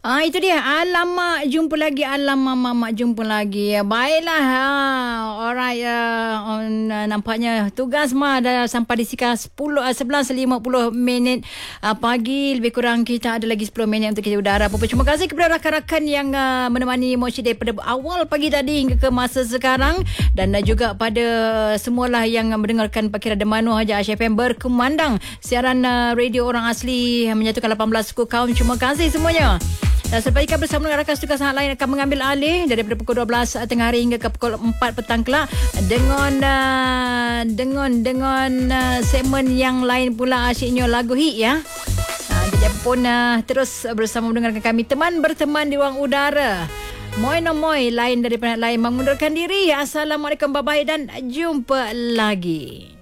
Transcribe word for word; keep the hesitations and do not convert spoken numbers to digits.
Ah itu dia. Alamak, jumpa lagi. Alamak, mamak jumpa lagi. Baiklah. Ha. Alright. Uh, on, uh, nampaknya tugas mah dah sampai di sekitar sepuluh, uh, sebelas lima puluh minit uh, pagi. Lebih kurang kita ada lagi sepuluh minit untuk kita udara. Apa terima kasih kepada rakan-rakan yang uh, menemani Moshi daripada awal pagi tadi hingga ke masa sekarang. Dan uh, juga pada semualah yang uh, mendengarkan Pakir Ademano Haja Ash F M berkumandang siaran uh, radio orang asli menyatukan lapan belas suku kaum. Terima kasih semuanya. Dan selepas ini bersama dengan rakan tugas lain akan mengambil alih daripada pukul dua belas tengah hari hingga ke pukul empat petang kelak dengan uh, dengan dengan uh, segmen yang lain pula asyiknya lagu hit ya. Uh, jadi pun uh, terus bersama mendengarkan kami teman berteman di ruang udara. Moi no moi lain daripada lain mengundurkan diri. Assalamualaikum, bye bye dan jumpa lagi.